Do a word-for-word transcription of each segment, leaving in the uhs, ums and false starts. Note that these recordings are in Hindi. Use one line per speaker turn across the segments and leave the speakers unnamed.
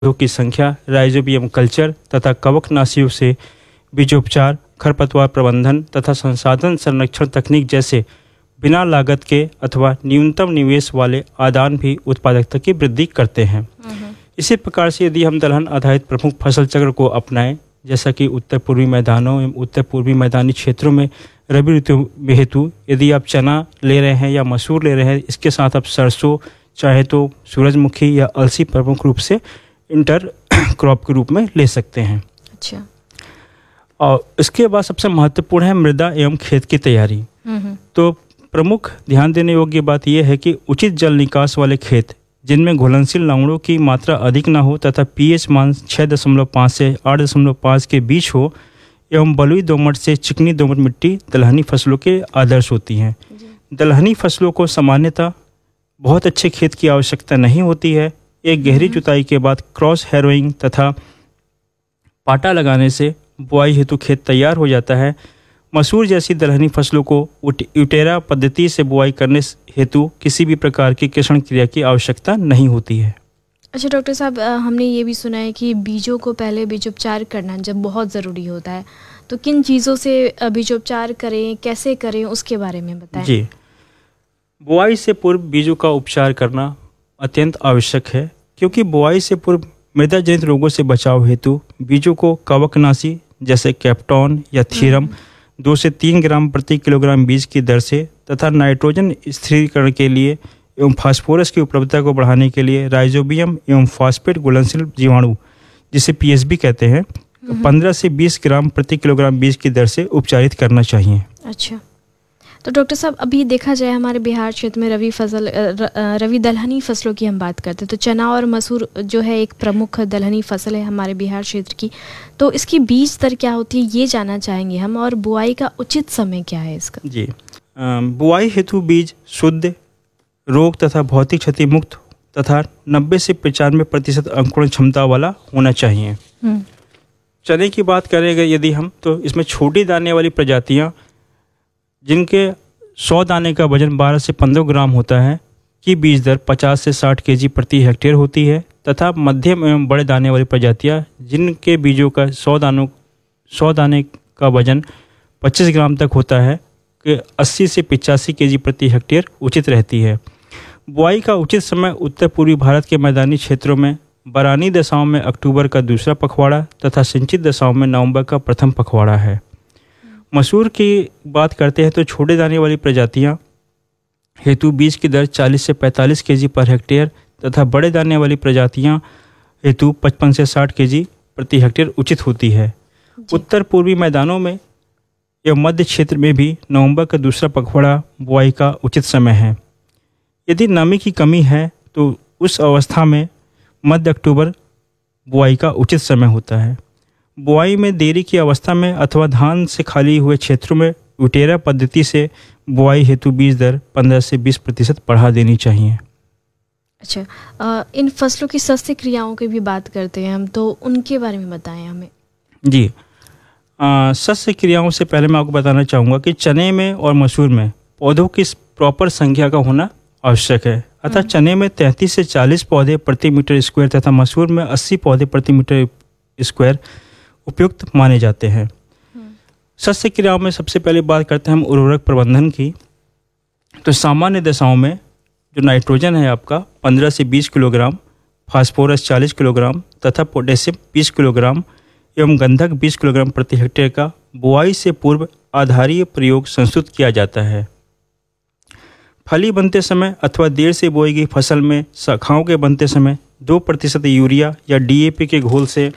पौधों की संख्या, राइजोबियम कल्चर तथा कवकनाशियों से बीजोपचार, खरपतवार प्रबंधन तथा संसाधन संरक्षण तकनीक जैसे बिना लागत के अथवा न्यूनतम निवेश वाले आदान भी उत्पादकता की वृद्धि करते हैं। इसी प्रकार से यदि हम दलहन आधारित प्रमुख फसल चक्र को अपनाएं, जैसा कि उत्तर पूर्वी मैदानों एवं उत्तर पूर्वी मैदानी क्षेत्रों में रबी ऋतु हेतु यदि आप चना ले रहे हैं या मसूर ले रहे हैं, इसके साथ आप सरसों चाहे तो सूरजमुखी या अलसी प्रमुख रूप से इंटर क्रॉप के रूप में ले सकते हैं।
अच्छा।
और इसके बाद सबसे महत्वपूर्ण है मृदा एवं खेत की तैयारी। तो प्रमुख ध्यान देने योग्य बात यह है कि उचित जल निकास वाले खेत जिनमें घुलनशील लवणों की मात्रा अधिक न हो तथा पीएच मान छः दशमलव पाँच से आठ दशमलव पाँच के बीच हो एवं बलुई दोमट से चिकनी दोमट मिट्टी दलहनी फसलों के आदर्श होती हैं। दलहनी फसलों को सामान्यतः बहुत अच्छे खेत की आवश्यकता नहीं होती है। एक गहरी जुताई के बाद क्रॉस हैरोइंग तथा पाटा लगाने से बुआई हेतु खेत तैयार हो जाता है। मसूर जैसी दलहनी फसलों को उटेरा पद्धति से बुआई करने हेतु किसी भी प्रकार की किरण क्रिया की आवश्यकता नहीं होती है।
अच्छा डॉक्टर साहब, हमने ये भी सुना है कि बीजों को पहले बीजोपचार करना जब बहुत ज़रूरी होता है, तो किन चीज़ों से बीजोपचार करें, कैसे करें, उसके बारे में बताएं।
जी, बुआई से पूर्व बीजों का उपचार करना अत्यंत आवश्यक है, क्योंकि बुआई से पूर्व मृदा जनित रोगों से बचाव हेतु बीजों को कवकनाशी जैसे कैप्टॉन या थीरम दो से तीन ग्राम प्रति किलोग्राम बीज की दर से तथा नाइट्रोजन स्थिरीकरण के लिए एवं फास्फोरस की उपलब्धता को बढ़ाने के लिए राइजोबियम एवं फॉस्फेट घुलनशील जीवाणु जिसे पीएसबी कहते हैं पंद्रह से बीस ग्राम प्रति किलोग्राम बीज की दर से उपचारित करना चाहिए।
अच्छा, तो डॉक्टर साहब अभी देखा जाए हमारे बिहार क्षेत्र में रवि फसल रवि दलहनी फसलों की हम बात करते हैं, तो चना और मसूर जो है एक प्रमुख दलहनी फसल है हमारे बिहार क्षेत्र की, तो इसकी बीज दर क्या होती है ये जानना चाहेंगे हम, और बुआई का उचित समय क्या है इसका।
जी, बुआई हेतु बीज शुद्ध, रोग तथा भौतिक क्षति मुक्त तथा नब्बे से पचानवे प्रतिशत अंकुरण क्षमता वाला होना चाहिए। चने की बात करेंगे यदि हम, तो इसमें छोटी दाने वाली प्रजातियाँ जिनके सौ दाने का वजन बारह से पंद्रह ग्राम होता है की बीज दर पचास से साठ केजी प्रति हेक्टेयर होती है, तथा मध्यम एवं बड़े दाने वाली प्रजातियाँ जिनके बीजों का सौ दानों सौ दाने का वजन पच्चीस ग्राम तक होता है कि अस्सी से पचासी केजी प्रति हेक्टेयर उचित रहती है। बुआई का उचित समय उत्तर पूर्वी भारत के मैदानी क्षेत्रों में बरानी दशाओं में अक्टूबर का दूसरा पखवाड़ा तथा सिंचित दशाओं में नवंबर का प्रथम पखवाड़ा है। मसूर की बात करते हैं तो छोटे दाने वाली प्रजातियां हेतु बीज की दर चालीस से पैंतालीस केजी पर हेक्टेयर तथा बड़े दाने वाली प्रजातियां हेतु पचपन से साठ केजी प्रति हेक्टेयर उचित होती है। उत्तर पूर्वी मैदानों में एवं मध्य क्षेत्र में भी नवंबर का दूसरा पखवाड़ा बुआई का उचित समय है। यदि नमी की कमी है तो उस अवस्था में मध्य अक्टूबर बुआई का उचित समय होता है। बुआई में देरी की अवस्था में अथवा धान से खाली हुए क्षेत्रों में उटेरा पद्धति से बुआई हेतु बीज दर पंद्रह से बीस प्रतिशत बढ़ा देनी चाहिए।
अच्छा, आ, इन फसलों की सस्य क्रियाओं की भी बात करते हैं हम, तो उनके बारे में बताएं हमें।
जी, सस्य क्रियाओं से पहले मैं आपको बताना चाहूँगा कि चने में और मसूर में पौधों की प्रॉपर संख्या का होना आवश्यक है। अतः चने में तैंतीस से चालीस पौधे प्रति मीटर स्क्वायर तथा मसूर में अस्सी पौधे प्रति मीटर स्क्वायर उपयुक्त माने जाते हैं। सस्य क्रियाओं में सबसे पहले बात करते हैं हम उर्वरक प्रबंधन की। तो सामान्य दशाओं में जो नाइट्रोजन है आपका पंद्रह से बीस किलोग्राम, फास्फोरस चालीस किलोग्राम तथा पोटेशियम बीस किलोग्राम एवं गंधक बीस किलोग्राम प्रति हेक्टेयर का बुआई से पूर्व आधारीय प्रयोग संस्तुत किया जाता है। फली बनते समय अथवा देर से बोई गई फसल में शाखाओं के बनते समय दो प्रतिशत यूरिया या डीएपी के घोल से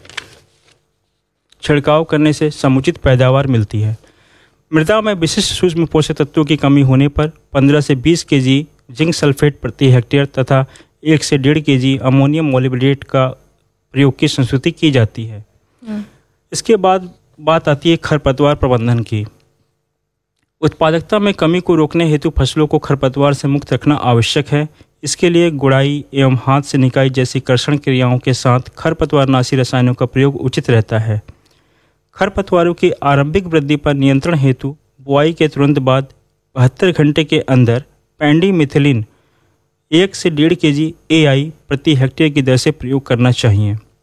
छिड़काव करने से समुचित पैदावार मिलती है। मृदा में विशिष्ट सूक्ष्म पोषक तत्वों की कमी होने पर पंद्रह से बीस केजी जिंक सल्फेट प्रति हेक्टेयर तथा एक से डेढ़ केजी अमोनियम मोलिब्डेट का प्रयोग की संस्तुति की जाती है। इसके बाद बात आती है खरपतवार प्रबंधन की। उत्पादकता में कमी को रोकने हेतु फसलों को खरपतवार से मुक्त रखना आवश्यक है। इसके लिए गुड़ाई एवं हाथ से निकाई जैसी कर्षण क्रियाओं के साथ खरपतवारनाशी रसायनों का प्रयोग उचित रहता है। खरपतवारों की आरंभिक वृद्धि पर नियंत्रण हेतु बुआई के तुरंत बाद बहत्तर घंटे के अंदर पेंडीमिथिलिन एक से डेढ़ के जी ए आई प्रति हेक्टेयर की दर से प्रयोग करना चाहिए।